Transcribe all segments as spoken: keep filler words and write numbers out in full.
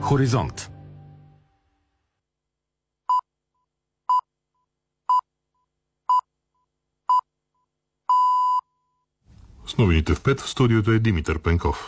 Хоризонт. С новините в пет в студиото е Димитър Пенков.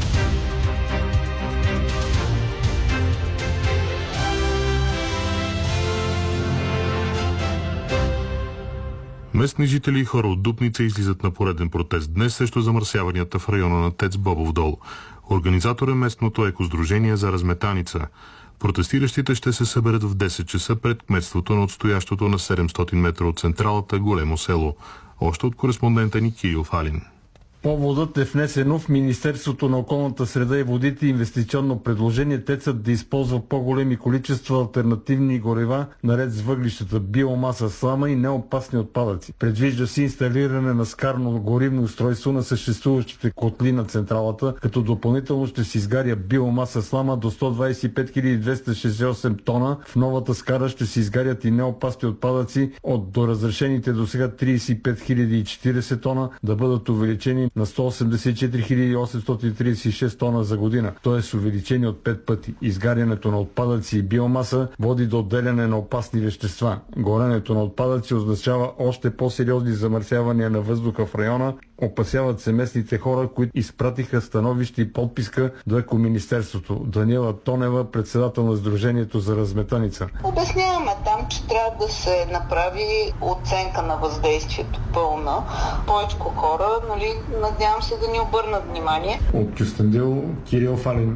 Местни жители и хора от Дупница излизат на пореден протест днес срещу замърсяванията в района на ТЕЦ Бобов дол. Организатор е местното екосдружение за разметаница. Протестиращите ще се съберат в десет часа пред кметството на отстоящото на седемстотин метра от централата Големо село. Още от кореспондента ни Кирил Фалин. Поводът е внесено в Министерството на околната среда и водите инвестиционно предложение ТЕЦът да използва по-големи количества алтернативни горива, наред с въглищата, биомаса, слама и неопасни отпадъци. Предвижда се инсталиране на скарно горивно устройство на съществуващите котли на централата, като допълнително ще се изгаря биомаса, слама до сто двадесет и пет хиляди двеста шестдесет и осем тона. В новата скара ще се изгарят и неопасни отпадъци от доразрешените до сега тридесет и пет хиляди и четиридесет тона да бъдат увеличени на сто осемдесет и четири хиляди осемстотин тридесет и шест тона за година, т.е. увеличение от пет пъти. Изгарянето на отпадъци и биомаса води до отделяне на опасни вещества. Горенето на отпадъци означава още по-сериозни замърсявания на въздуха в района. Опасяват се местните хора, които изпратиха становище и подписка до Екоминистерството. Даниела Тонева, председател на Сдружението за разметаница. Обясняваме там, че трябва да се направи оценка на въздействието пълна. Повечко хора, нали, надявам се да ни обърнат внимание. От Кюстендил, Кирил Фалин.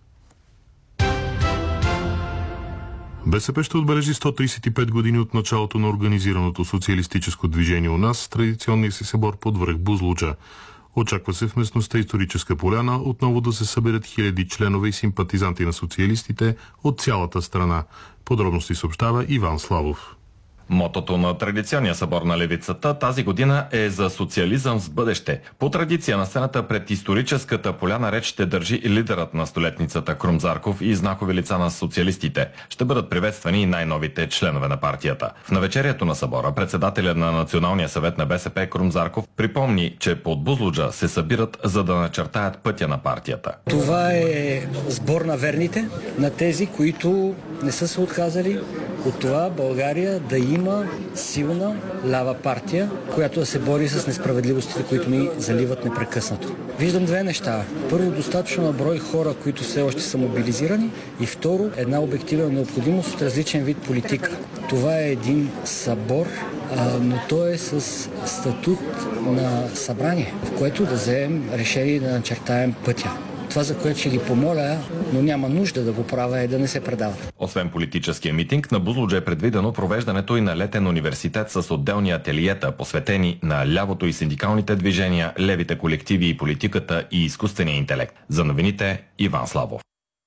БСП ще отбележи сто тридесет и пет години от началото на организираното социалистическо движение у нас с традиционния си събор под връх Бузлуджа. Очаква се в местността Историческа поляна отново да се съберат хиляди членове и симпатизанти на социалистите от цялата страна. Подробности съобщава Иван Славов. Мотото на традиционния събор на левицата тази година е за социализъм с бъдеще. По традиция на сцената пред Историческата поляна реч ще държи лидерът на столетницата Крум Зарков и знакови лица на социалистите. Ще бъдат приветствани и най-новите членове на партията. В навечерието на събора председателят на Националния съвет на БСП Крум Зарков припомни, че под Бузлуджа се събират, за да начертаят пътя на партията. Това е сбор на верните, на тези, които не са се отказали от това България да има силна лява партия, която да се бори с несправедливостите, които ни заливат непрекъснато. Виждам две неща. Първо, достатъчно на брой хора, които все още са мобилизирани, и второ, една обективна необходимост от различен вид политика. Това е един събор, а, но той е с статут на събрание, в което да вземем решение и да начертаем пътя. Това, за което ще ги помоля, но няма нужда да го правя, е да не се предават. Освен политическия митинг, на Бузлуджа е предвидено провеждането и на летен университет с отделни ателиета, посветени на лявото и синдикалните движения, левите колективи и политиката и изкуствения интелект. За новините Иван Славов.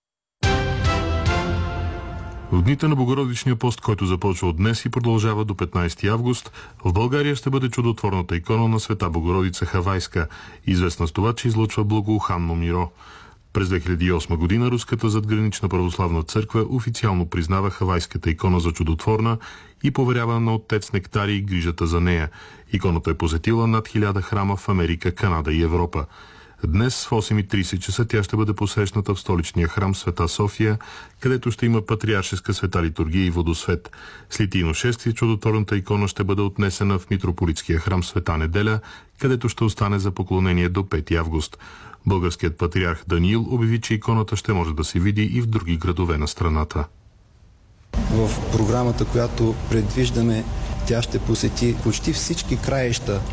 В дните на Богородичния пост, който започва от днес и продължава до петнадесети август, в България ще бъде чудотворната икона на Света Богородица Хавайска, известна с това, че излъчва благоуханно миро. През две хиляди и осма година Руската задгранична православна църква официално признава хавайската икона за чудотворна и поверява на отец Нектарий грижата за нея. Иконата е посетила над хиляда храма в Америка, Канада и Европа. Днес в осем и тридесет часа тя ще бъде посрещната в столичния храм Света София, където ще има патриаршеска света литургия и водосвет. С литийно шествие чудотворната икона ще бъде отнесена в митрополитския храм Света Неделя, където ще остане за поклонение до пети август. Българският патриарх Даниил обяви, че иконата ще може да се види и в други градове на страната. В програмата, която предвиждаме, тя ще посети почти всички краища